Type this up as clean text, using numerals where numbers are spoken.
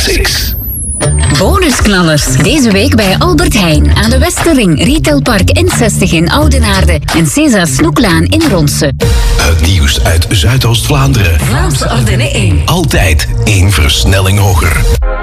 Classics. Bonusknallers. Deze week bij Albert Heijn aan de Westerring, Retailpark N60 in Oudenaarde en César Snoeklaan in Ronsen. Het nieuws uit Zuidoost-Vlaanderen. Vlaamse Ardennen 1. Altijd 1 versnelling hoger.